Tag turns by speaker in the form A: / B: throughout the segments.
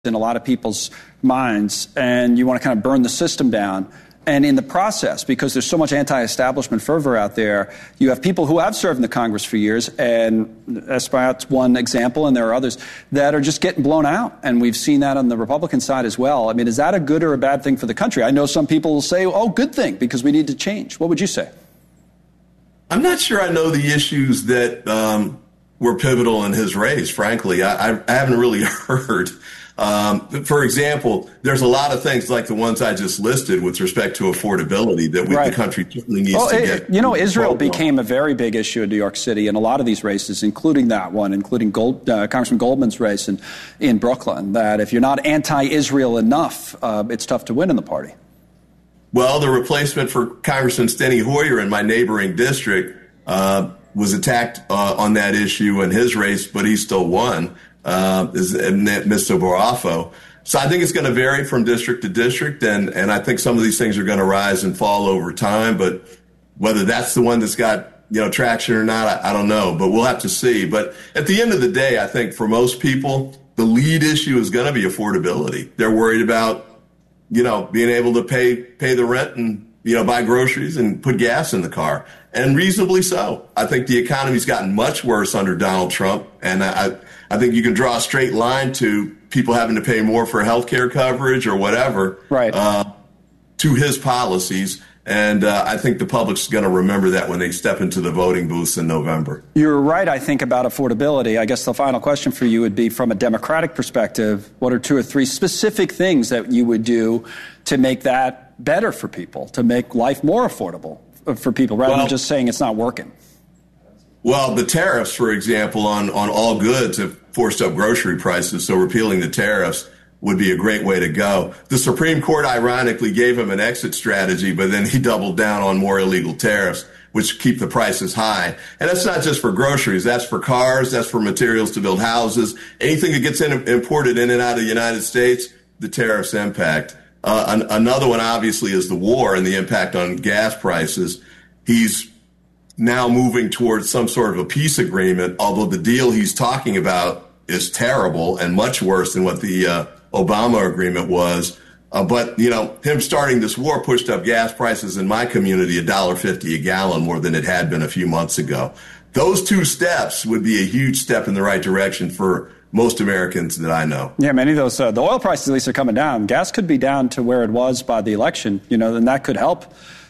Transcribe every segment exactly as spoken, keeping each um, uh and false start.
A: in a lot of people's minds, and you want to kind of burn the system down. And in the process, because there's so much anti-establishment fervor out there, you have people who have served in the Congress for years, and Espaillat's one example, and there are others, that are just getting blown out. And we've seen that on the Republican side as well. I mean, is that a good or a bad thing for the country? I know some people will say, oh, good thing, because we need to change. What would you say?
B: I'm not sure I know the issues that um, were pivotal in his race, frankly. I, I, I haven't really heard. Um, for example, there's a lot of things like the ones I just listed with respect to affordability that we, right. the country certainly needs
A: well,
B: to
A: it,
B: get.
A: You know, Israel became a very big issue in New York City in a lot of these races, including that one, including Gold, uh, Congressman Goldman's race in, in Brooklyn, that if you're not anti-Israel enough, uh, it's tough to win in the party.
B: Well, the replacement for Congressman Steny Hoyer in my neighboring district uh, was attacked uh, on that issue in his race, but he still won. Uh, is Mister Barafo. So I think it's going to vary from district to district, and, and I think some of these things are going to rise and fall over time. But whether that's the one that's got, you know, traction or not, I, I don't know. But we'll have to see. But at the end of the day, I think for most people, the lead issue is going to be affordability. They're worried about, you know, being able to pay pay the rent and, you know, buy groceries and put gas in the car. And reasonably so. I think the economy's gotten much worse under Donald Trump, and I. I think you can draw a straight line to people having to pay more for health care coverage or whatever,
A: right.
B: uh, to his policies. And uh, I think the public's going to remember that when they step into the voting booths in November.
A: You're right, I think, about affordability. I guess the final question for you would be, from a Democratic perspective, what are two or three specific things that you would do to make that better for people, to make life more affordable for people, rather well, than just saying it's not working?
B: Well, the tariffs, for example, on, on all goods have forced up grocery prices, so repealing the tariffs would be a great way to go. The Supreme Court, ironically, gave him an exit strategy, but then he doubled down on more illegal tariffs, which keep the prices high. And that's not just for groceries. That's for cars. That's for materials to build houses. Anything that gets in, imported in and out of the United States, the tariffs impact. Uh, an, another one, obviously, is the war and the impact on gas prices. He's now moving towards some sort of a peace agreement, although the deal he's talking about is terrible and much worse than what the uh, Obama agreement was. Uh, but, you know, him starting this war pushed up gas prices in my community one dollar fifty a gallon more than it had been a few months ago. Those two steps would be a huge step in the right direction for most Americans that I know.
A: Yeah, many of those, uh, the oil prices at least are coming down. Gas could be down to where it was by the election, you know, and that could help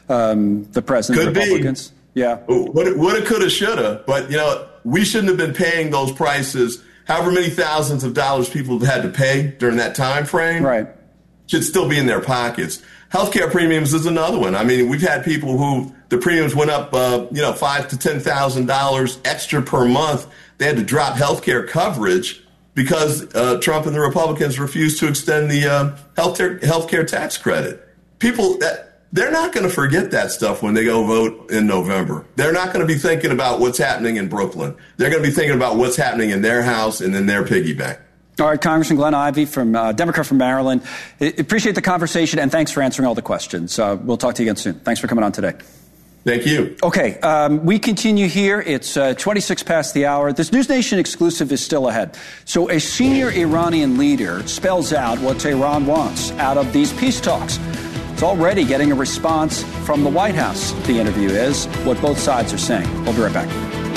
A: um, the president and Republicans. Be. Yeah.
B: Woulda, woulda, coulda, shoulda. But, you know, we shouldn't have been paying those prices. However many thousands of dollars people have had to pay during that time frame.
A: Right.
B: Should still be in their pockets. Healthcare premiums is another one. I mean, we've had people who the premiums went up, uh, you know, five to ten thousand dollars extra per month. They had to drop healthcare coverage because uh, Trump and the Republicans refused to extend the uh, healthcare healthcare tax credit. People that. They're not going to forget that stuff when they go vote in November. They're not going to be thinking about what's happening in Brooklyn. They're going to be thinking about what's happening in their house and in their piggy bank.
A: All right, Congressman Glenn Ivey, from uh, Democrat from Maryland. I appreciate the conversation, and thanks for answering all the questions. Uh, we'll talk to you again soon. Thanks for coming on today.
B: Thank you.
A: Okay, um, we continue here. It's uh, twenty-six past the hour. This News Nation exclusive is still ahead. So a senior Iranian leader spells out what Tehran wants out of these peace talks. It's already getting a response from the White House, the interview is, what both sides are saying. We'll be right back.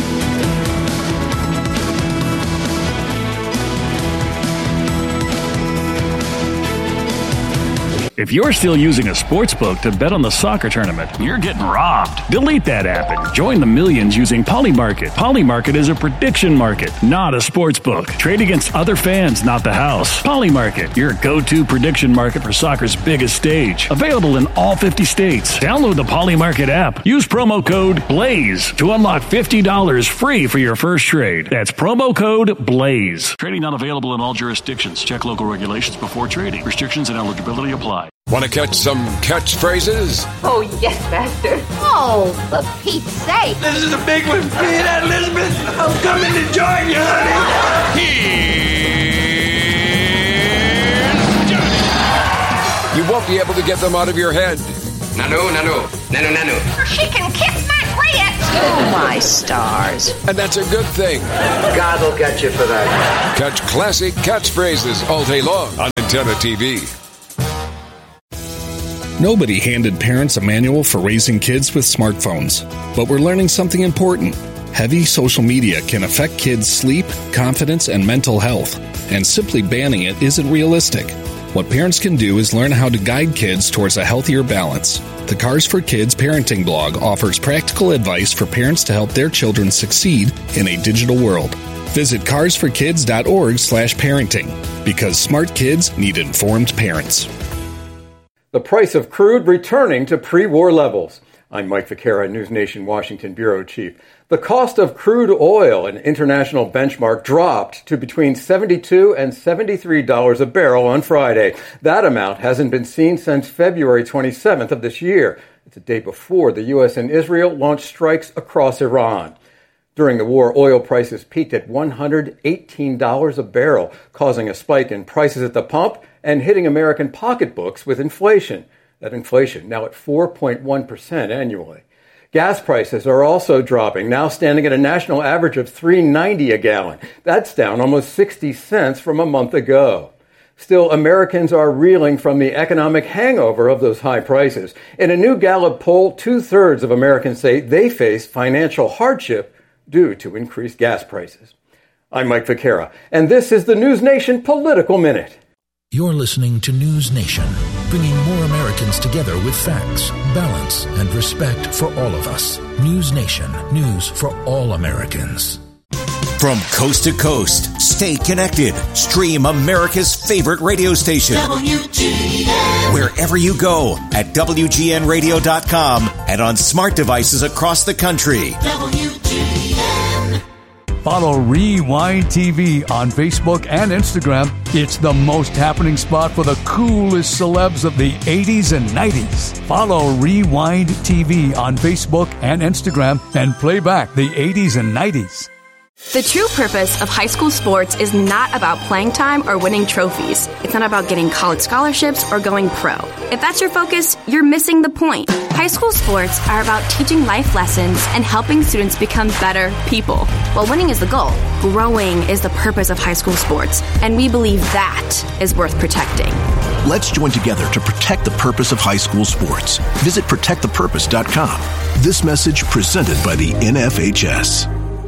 C: If you're still using a sportsbook to bet on the soccer tournament, you're getting robbed. Delete that app and join the millions using Polymarket. Polymarket is a prediction market, not a sportsbook. Trade against other fans, not the house. Polymarket, your go-to prediction market for soccer's biggest stage. Available in all fifty states. Download the Polymarket app. Use promo code BLAZE to unlock fifty dollars free for your first trade. That's promo code BLAZE. Trading not available in all jurisdictions. Check local regulations before trading. Restrictions and eligibility apply.
D: Want to catch some catchphrases?
E: Oh, yes, Master. Oh, for Pete's sake.
F: This is a big one. You hear that, Elizabeth? I'm coming to join you, honey.
D: Here's Johnny. You won't be able to get them out of your head.
G: Nano, nano, nano, nano.
E: She can kiss my it!
G: Oh, my stars.
D: And that's a good thing.
F: God will get you for that.
D: Catch classic catchphrases all day long on Antenna T V.
H: Nobody handed parents a manual for raising kids with smartphones, but we're learning something important. Heavy social media can affect kids' sleep, confidence, and mental health, and simply banning it isn't realistic. What parents can do is learn how to guide kids towards a healthier balance. The Cars for Kids parenting blog offers practical advice for parents to help their children succeed in a digital world. Visit cars for kids dot org slash parenting, because smart kids need informed parents.
I: The price of crude returning to pre-war levels. I'm Mike Vaquera, News Nation Washington Bureau Chief. The cost of crude oil, an international benchmark, dropped to between seventy-two dollars and seventy-three dollars a barrel on Friday. That amount hasn't been seen since February twenty-seventh of this year. It's a day before the U S and Israel launched strikes across Iran. During the war, oil prices peaked at one hundred eighteen dollars a barrel, causing a spike in prices at the pump and hitting American pocketbooks with inflation. That inflation now at four point one percent annually. Gas prices are also dropping, now standing at a national average of three dollars and ninety cents a gallon. That's down almost sixty cents from a month ago. Still, Americans are reeling from the economic hangover of those high prices. In a new Gallup poll, two-thirds of Americans say they face financial hardship due to increased gas prices. I'm Mike Vaquera, and this is the News Nation Political Minute.
J: You're listening to News Nation, bringing more Americans together with facts, balance, and respect for all of us. News Nation, news for all Americans.
K: From coast to coast, stay connected. Stream America's favorite radio station. W G N. Wherever you go at W G N radio dot com and on smart devices across the country. W G N.
C: Follow Rewind T V on Facebook and Instagram. It's the most happening spot for the coolest celebs of the eighties and nineties. Follow Rewind T V on Facebook and Instagram and play back the eighties and nineties.
L: The true purpose of high school sports is not about playing time or winning trophies. It's not about getting college scholarships or going pro. If that's your focus, you're missing the point. High school sports are about teaching life lessons and helping students become better people. While winning is the goal, growing is the purpose of high school sports, and we believe that is worth protecting.
J: Let's join together to protect the purpose of high school sports. Visit protect the purpose dot com. This message presented by the N F H S.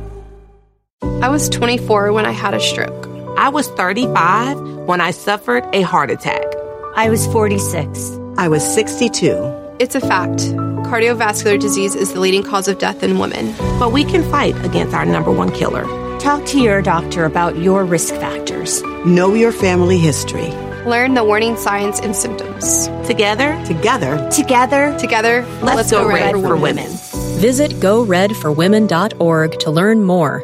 M: I was twenty-four when I had a stroke.
N: I was thirty-five when I suffered a heart attack.
O: I was forty-six.
P: I was sixty-two.
M: It's a fact. Cardiovascular disease is the leading cause of death in women.
N: But we can fight against our number one killer.
O: Talk to your doctor about your risk factors.
P: Know your family history.
M: Learn the warning signs and symptoms.
N: Together,
P: together,
O: together,
M: together,
N: let's, let's go, go red, red for, for women. women.
Q: Visit go red for women dot org to learn more.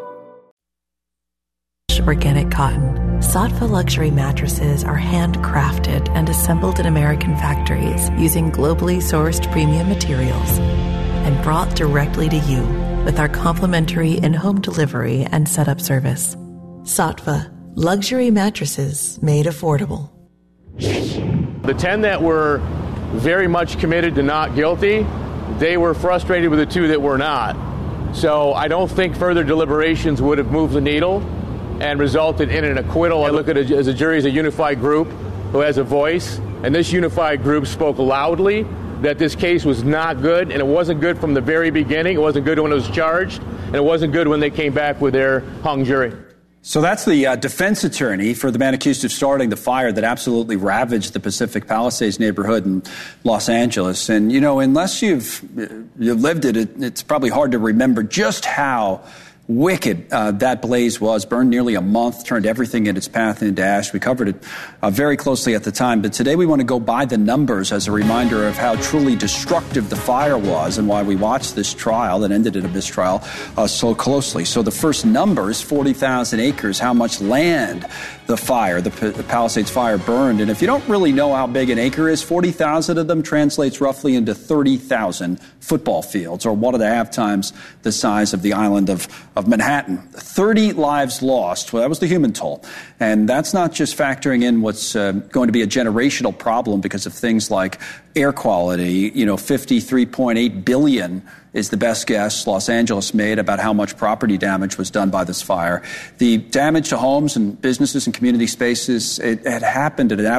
R: Organic cotton. Saatva luxury mattresses are handcrafted and assembled in American factories using globally sourced premium materials and brought directly to you with our complimentary in-home delivery and setup service. Saatva, luxury mattresses made affordable.
S: The ten that were very much committed to not guilty, they were frustrated with the two that were not. So I don't think further deliberations would have moved the needle and resulted in an acquittal. I look at it as a jury as a unified group who has a voice, and this unified group spoke loudly that this case was not good, and it wasn't good from the very beginning. It wasn't good when it was charged, and it wasn't good when they came back with their hung jury.
A: So that's the uh, defense attorney for the man accused of starting the fire that absolutely ravaged the Pacific Palisades neighborhood in Los Angeles. And, you know, unless you've, you've lived it, it, it's probably hard to remember just how wicked uh, that blaze was. Burned nearly a month, turned everything in its path into ash. We covered it uh, very closely at the time. But today we want to go by the numbers as a reminder of how truly destructive the fire was and why we watched this trial that ended in a mistrial uh, so closely. So the first numbers, forty thousand acres, how much land the fire, the, P- the Palisades fire burned. And if you don't really know how big an acre is, forty thousand of them translates roughly into thirty thousand football fields, or one and a half times the size of the island of, of of Manhattan. thirty lives lost. Well, that was the human toll. And that's not just factoring in what's uh, going to be a generational problem because of things like air quality. You know, fifty-three point eight billion is the best guess Los Angeles made about how much property damage was done by this fire. The damage to homes and businesses and community spaces, it had happened at an